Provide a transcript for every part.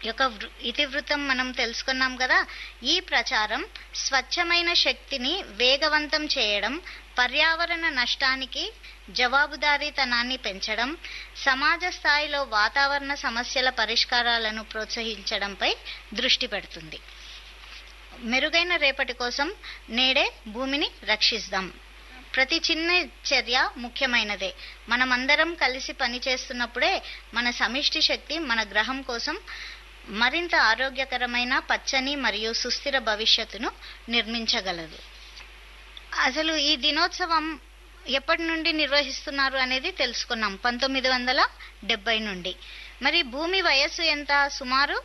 యొక్క ఇతివృత్తం మనం తెలుసుకున్నాం కదా. ఈ ప్రచారం స్వచ్ఛమైన శక్తిని వేగవంతం చేయడం, పర్యావరణ నష్టానికి జవాబుదారీతనాన్ని పెంచడం, సమాజ స్థాయిలో వాతావరణ సమస్యల పరిష్కారాలను ప్రోత్సహించడంపై దృష్టి పెడుతుంది. మెరుగైన రేపటి కోసం నేడే భూమిని రక్షిద్దాం. ప్రతి చిన్న చర్య ముఖ్యమైనదే. మనమందరం కలిసి పనిచేస్తున్నప్పుడే మన సమిష్టి శక్తి మన గ్రహం కోసం మరింత ఆరోగ్యకరమైన, పచ్చని మరియు సుస్థిర భవిష్యత్తును నిర్మించగలదు. అసలు ఈ దినోత్సవం ఎప్పటి నుండి నిర్వహిస్తున్నారు అనేది తెలుసుకున్నాం. 1970 నుండి. మరి భూమి వయస్సు ఎంత? సుమారు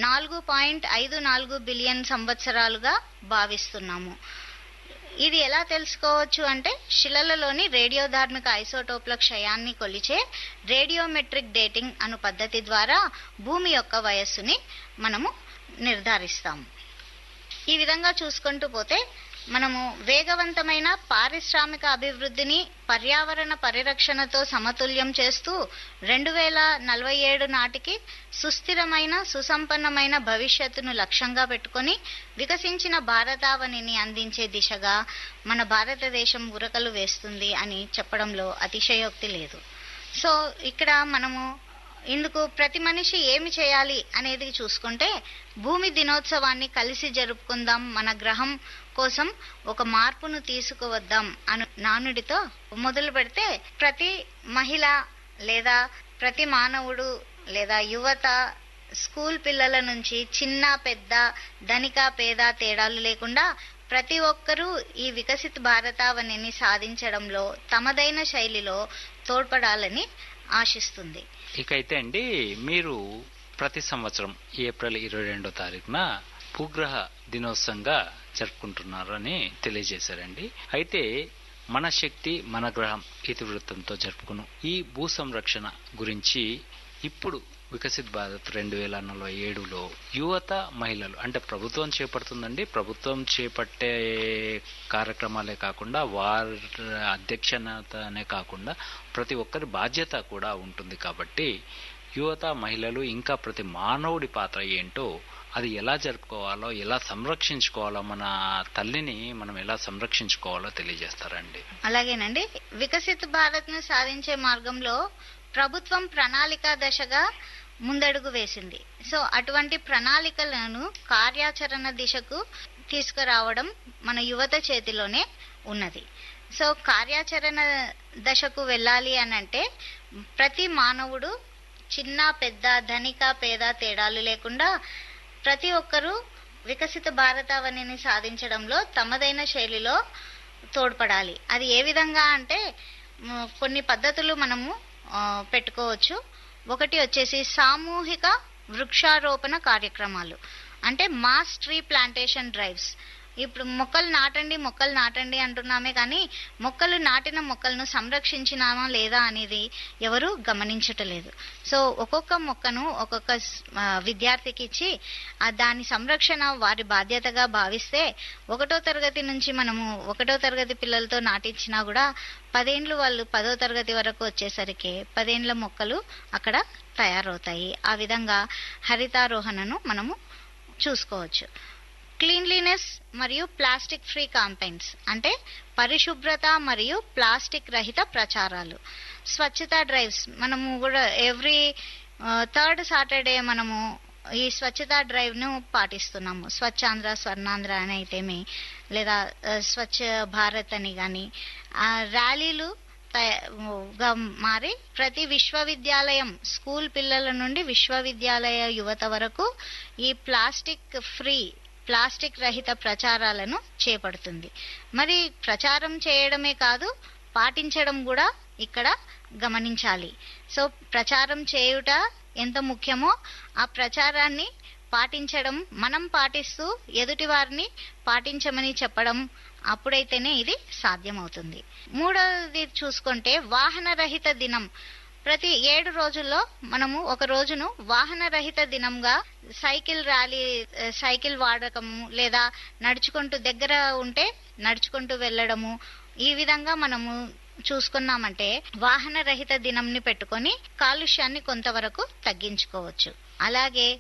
4.54 బిలియన్ సంవత్సరాలుగా భావిస్తున్నాము. ఇది ఎలా తెలుసుకోవచ్చు అంటే, శిలలలోని రేడియోధార్మిక ఐసోటోప్ల క్షయాన్ని కొలిచే రేడియోమెట్రిక్ డేటింగ్ అను పద్ధతి ద్వారా భూమి యొక్క వయస్సుని మనము నిర్ధారిస్తాము. ఈ విధంగా చూసుకుంటూ పోతే మనము వేగవంతమైన పారిశ్రామిక అభివృద్ధిని పర్యావరణ పరిరక్షణతో సమతుల్యం చేస్తూ 2047 నాటికి సుస్థిరమైన, సుసంపన్నమైన భవిష్యత్తును లక్ష్యంగా పెట్టుకొని వికసించిన భారతావనిని అందించే దిశగా మన భారతదేశం ఉరకలు వేస్తుంది అని చెప్పడంలో అతిశయోక్తి లేదు. సో ఇక్కడ మనము ఇందుకు ప్రతి మనిషి ఏమి చేయాలి అనేది చూసుకుంటే, భూమి దినోత్సవాన్ని కలిసి జరుపుకుందాం, మన గ్రహం కోసం ఒక మార్పును తీసుకువద్దాం అను నానుడితో మొదలు పెడితే ప్రతి మహిళ లేదా ప్రతి మానవుడు లేదా యువత, స్కూల్ పిల్లల నుంచి చిన్న పెద్ద, ధనిక పేద తేడాలు లేకుండా ప్రతి ఒక్కరూ ఈ వికసిత భారతావనిని సాధించడంలో తమదైన శైలిలో తోడ్పడాలని ఆశిస్తుంది. ఇకైతే అండి, మీరు ప్రతి సంవత్సరం ఏప్రిల్ 22వ తారీఖున భూగ్రహ దినోత్సవంగా జరుపుకుంటున్నారని తెలియజేశారండి. అయితే మన శక్తి మన గ్రహం ఇతివృత్తంతో జరుపుకును ఈ భూ సంరక్షణ గురించి ఇప్పుడు వికసిత్ భారత్ 2047లో యువత, మహిళలు అంటే ప్రభుత్వం చేపడుతుందండి. ప్రభుత్వం చేపట్టే కార్యక్రమాలే కాకుండా వారి అధ్యక్షతనే కాకుండా ప్రతి ఒక్కరి బాధ్యత కూడా ఉంటుంది. కాబట్టి యువత, మహిళలు ఇంకా ప్రతి మానవుడి పాత్ర ఏంటో, అది ఎలా జరుపుకోవాలో, ఎలా సంరక్షించుకోవాలో, మన తల్లిని మనం ఎలా సంరక్షించుకోవాలో తెలియజేస్తారండి. అలాగేనండి. వికసిత భారత్ ను సాధించే మార్గంలో ప్రభుత్వం ప్రణాళిక దశగా ముందడుగు వేసింది. సో అటువంటి ప్రణాళికలను కార్యాచరణ దిశకు తీసుకురావడం మన యువత చేతిలోనే ఉన్నది. సో కార్యాచరణ దశకు వెళ్ళాలి అనంటే ప్రతి మానవుడు చిన్న పెద్ద, ధనిక పేద తేడాలు లేకుండా ప్రతి ఒక్కరూ వికసిత భారతావనిని సాధించడంలో తమదైన శైలిలో తోడ్పడాలి. అది ఏ విధంగా అంటే కొన్ని పద్ధతులు మనము పెట్టుకోవచ్చు. ఒకటి వచ్చేసి సామూహిక వృక్షారోపణ కార్యక్రమాలు, అంటే మాస్ ట్రీ ప్లాంటేషన్ డ్రైవ్స్. ఇప్పుడు మొక్కలు నాటండి అంటున్నామే కానీ మొక్కలు నాటిన మొక్కలను సంరక్షించినామా లేదా అనేది ఎవరు గమనించటలేదు. సో ఒక్కొక్క మొక్కను ఒక్కొక్క విద్యార్థికి ఇచ్చి దాని సంరక్షణ వారి బాధ్యతగా భావిస్తే 1వ తరగతి నుంచి మనము 1వ తరగతి పిల్లలతో నాటించినా కూడా 10 ఏళ్ళు వాళ్ళు 10వ తరగతి వరకు వచ్చేసరికి 10 ఏళ్ల మొక్కలు అక్కడ తయారవుతాయి. ఆ విధంగా హరితారోహణను మనము చూసుకోవచ్చు. క్లీన్లీనెస్ మరియు ప్లాస్టిక్ ఫ్రీ క్యాంపెయిన్స్, అంటే పరిశుభ్రత మరియు ప్లాస్టిక్ రహిత ప్రచారాలు. స్వచ్ఛతా డ్రైవ్స్ మనము కూడా ఎవ్రీ 3rd సాటర్డే మనము ఈ స్వచ్ఛతా డ్రైవ్ ను పాటిస్తున్నాము. స్వచ్ఛాంధ్ర, స్వర్ణాంధ్ర అని అయితేమి, లేదా స్వచ్ఛ భారత్ అని గాని ర్యాలీలు మారి ప్రతి విశ్వవిద్యాలయం, స్కూల్ పిల్లల నుండి విశ్వవిద్యాలయ యువత వరకు ఈ ప్లాస్టిక్ రహిత ప్రచారాలను చేపడుతుంది. మరి ప్రచారం చేయడమే కాదు, పాటించడం కూడా ఇక్కడ గమనించాలి. సో ప్రచారం చేయుట ఎంత ముఖ్యమో ఆ ప్రచారాన్ని పాటించడం, మనం పాటిస్తూ ఎదుటి వారిని పాటించమని చెప్పడం, అప్పుడైతేనే ఇది సాధ్యమవుతుంది. 3వది చూసుకుంటే వాహన రహిత దినం. ప్రతి 7 రోజుల్లో మనము ఒక రోజును వాహన రహిత దినంగా సైకిల్ వాడకము, లేదా నడుచుకుంటూ దగ్గర ఉంటే నడుచుకుంటూ వెళ్ళడము, ఈ విధంగా మనము చూసుకున్నామంటే వాహన రహిత దినంని పెట్టుకొని కాలుష్యాన్ని కొంతవరకు తగ్గించుకోవచ్చు. అలాగే